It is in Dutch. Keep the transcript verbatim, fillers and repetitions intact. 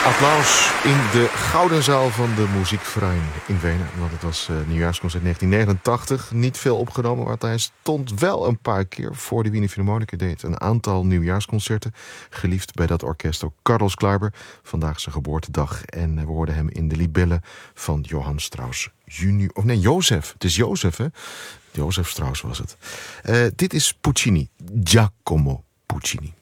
Applaus in de Gouden Zaal van de Musikverein in Wenen. Want het was uh, nieuwjaarsconcert negentien negenentachtig. Niet veel opgenomen, want hij stond wel een paar keer voor de Wiener Philharmoniker. Deed een aantal nieuwjaarsconcerten. Geliefd bij dat orkest ook Carlos Kleiber. Vandaag zijn geboortedag. En we hoorden hem in de libelle van Johann Strauss junior. Of nee, Jozef. Het is Jozef, hè? Jozef Strauss was het. Uh, dit is Puccini. Giacomo Puccini.